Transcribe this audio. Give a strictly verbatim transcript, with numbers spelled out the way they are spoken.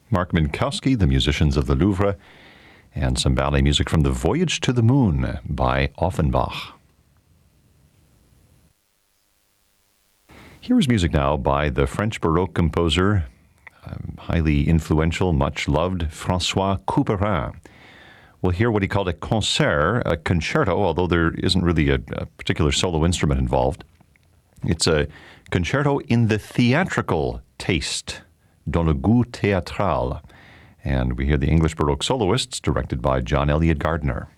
Mark Minkowski, The Musicians of the Louvre, and some ballet music from The Voyage to the Moon by Offenbach. Here is music now by the French Baroque composer, um, highly influential, much loved, François Couperin. We'll hear what he called a concert, a concerto, although there isn't really a, a particular solo instrument involved. It's a concerto in the theatrical taste, dans le goût théâtral. And we hear the English Baroque soloists, directed by John Eliot Gardiner.